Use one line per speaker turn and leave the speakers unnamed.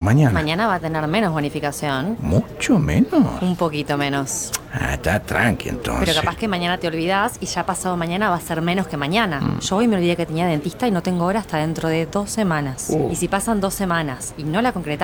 mañana?
Mañana va a tener menos bonificación.
¿Mucho menos?
Un poquito menos.
Ah, está tranqui entonces.
Pero capaz que mañana te olvidás y ya pasado mañana va a ser menos que mañana. Yo hoy me olvidé que tenía dentista y no tengo hora hasta dentro de 2 semanas. Y si pasan 2 semanas y no la concretás,